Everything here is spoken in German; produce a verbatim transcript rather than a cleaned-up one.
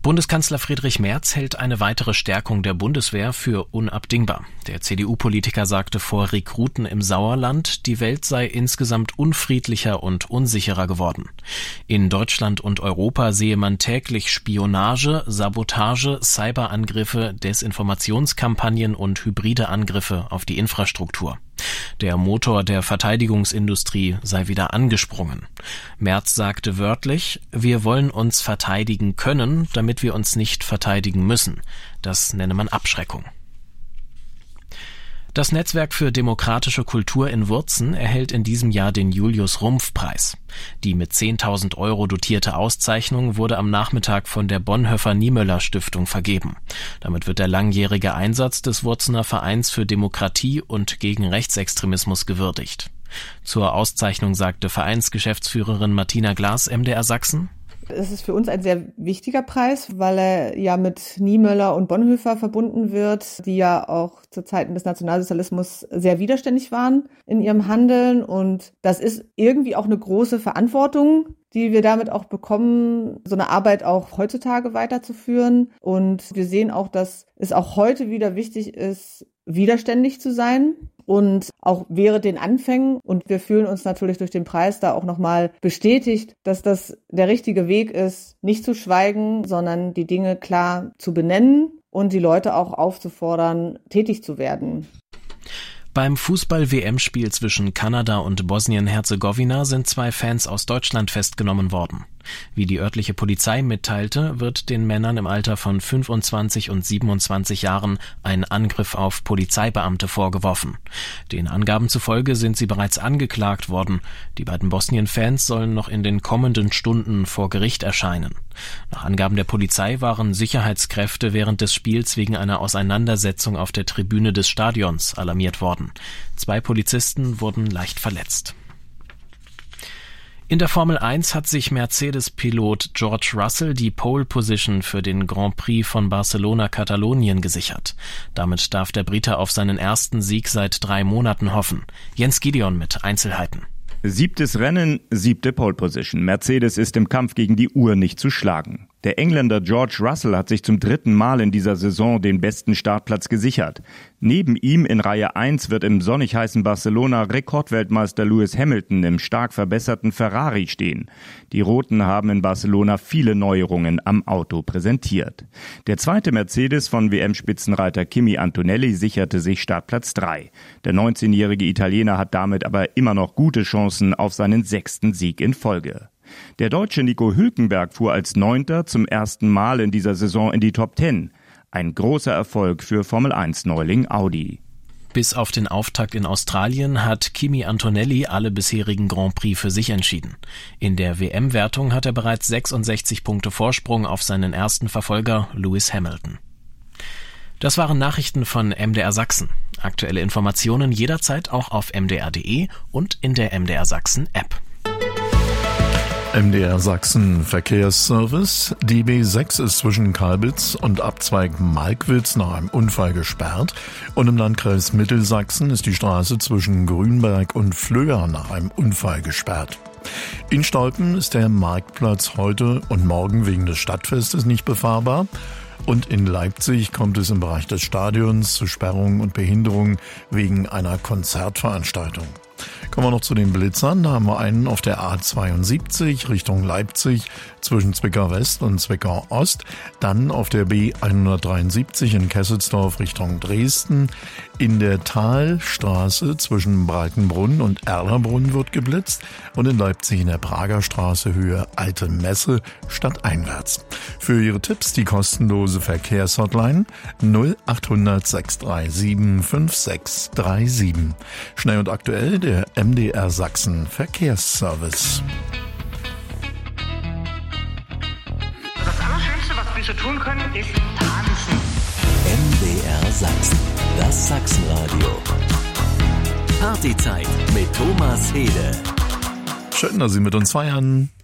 Bundeskanzler Friedrich Merz hält eine weitere Stärkung der Bundeswehr für unabdingbar. Der C D U-Politiker sagte vor Rekruten im Sauerland, die Welt sei insgesamt unfriedlicher und unsicherer geworden. In Deutschland und Europa sehe man täglich Spionage, Sabotage, Cyberangriffe, Desinformationskampagnen und hybride Angriffe auf die Infrastruktur. Der Motor der Verteidigungsindustrie sei wieder angesprungen. Merz sagte wörtlich, wir wollen uns verteidigen können, damit wir uns nicht verteidigen müssen. Das nenne man Abschreckung. Das Netzwerk für demokratische Kultur in Wurzen erhält in diesem Jahr den Julius-Rumpf-Preis. Die mit zehntausend Euro dotierte Auszeichnung wurde am Nachmittag von der Bonhoeffer-Niemöller-Stiftung vergeben. Damit wird der langjährige Einsatz des Wurzener Vereins für Demokratie und gegen Rechtsextremismus gewürdigt. Zur Auszeichnung sagte Vereinsgeschäftsführerin Martina Glas, M D R Sachsen: Es ist für uns ein sehr wichtiger Preis, weil er ja mit Niemöller und Bonhoeffer verbunden wird, die ja auch zu Zeiten des Nationalsozialismus sehr widerständig waren in ihrem Handeln. Und das ist irgendwie auch eine große Verantwortung, die wir damit auch bekommen, so eine Arbeit auch heutzutage weiterzuführen. Und wir sehen auch, dass es auch heute wieder wichtig ist, widerständig zu sein. Und auch während den Anfängen. Und wir fühlen uns natürlich durch den Preis da auch nochmal bestätigt, dass das der richtige Weg ist, nicht zu schweigen, sondern die Dinge klar zu benennen und die Leute auch aufzufordern, tätig zu werden. Beim Fußball-W M-Spiel zwischen Kanada und Bosnien-Herzegowina sind zwei Fans aus Deutschland festgenommen worden. Wie die örtliche Polizei mitteilte, wird den Männern im Alter von fünfundzwanzig und siebenundzwanzig Jahren ein Angriff auf Polizeibeamte vorgeworfen. Den Angaben zufolge sind sie bereits angeklagt worden. Die beiden Bosnien-Fans sollen noch in den kommenden Stunden vor Gericht erscheinen. Nach Angaben der Polizei waren Sicherheitskräfte während des Spiels wegen einer Auseinandersetzung auf der Tribüne des Stadions alarmiert worden. Zwei Polizisten wurden leicht verletzt. In der Formel eins hat sich Mercedes-Pilot George Russell die Pole-Position für den Grand Prix von Barcelona-Katalonien gesichert. Damit darf der Brite auf seinen ersten Sieg seit drei Monaten hoffen. Jens Gideon mit Einzelheiten. Siebtes Rennen, siebte Pole-Position. Mercedes ist im Kampf gegen die Uhr nicht zu schlagen. Der Engländer George Russell hat sich zum dritten Mal in dieser Saison den besten Startplatz gesichert. Neben ihm in Reihe eins wird im sonnig heißen Barcelona Rekordweltmeister Lewis Hamilton im stark verbesserten Ferrari stehen. Die Roten haben in Barcelona viele Neuerungen am Auto präsentiert. Der zweite Mercedes von W M-Spitzenreiter Kimi Antonelli sicherte sich Startplatz drei. Der neunzehnjährige Italiener hat damit aber immer noch gute Chancen auf seinen sechsten Sieg in Folge. Der Deutsche Nico Hülkenberg fuhr als Neunter zum ersten Mal in dieser Saison in die Top Ten. Ein großer Erfolg für Formel eins Neuling Audi. Bis auf den Auftakt in Australien hat Kimi Antonelli alle bisherigen Grand Prix für sich entschieden. In der W M-Wertung hat er bereits sechsundsechzig Punkte Vorsprung auf seinen ersten Verfolger Lewis Hamilton. Das waren Nachrichten von M D R Sachsen. Aktuelle Informationen jederzeit auch auf m d r punkt d e und in der M D R Sachsen App. M D R Sachsen Verkehrsservice. Die B sechs ist zwischen Kalbitz und Abzweig Malkwitz nach einem Unfall gesperrt. Und im Landkreis Mittelsachsen ist die Straße zwischen Grünberg und Flöa nach einem Unfall gesperrt. In Stolpen ist der Marktplatz heute und morgen wegen des Stadtfestes nicht befahrbar. Und in Leipzig kommt es im Bereich des Stadions zu Sperrungen und Behinderungen wegen einer Konzertveranstaltung. Kommen wir noch zu den Blitzern. Da haben wir einen auf der A zweiundsiebzig Richtung Leipzig zwischen Zwickau West und Zwickau Ost. Dann auf der B hundertdreiundsiebzig in Kesselsdorf Richtung Dresden. In der Talstraße zwischen Breitenbrunn und Erlerbrunn wird geblitzt. Und in Leipzig in der Prager Straße Höhe Alte Messe stadteinwärts. Für Ihre Tipps die kostenlose Verkehrshotline null achthundert sechs drei sieben fünf sechs drei sieben. Schnell und aktuell der M D R Sachsen Verkehrsservice. Das Allerschönste, was wir so tun können, ist tanzen. M D R Sachsen, das Sachsenradio. Partyzeit mit Thomas Hede. Schön, dass Sie mit uns feiern.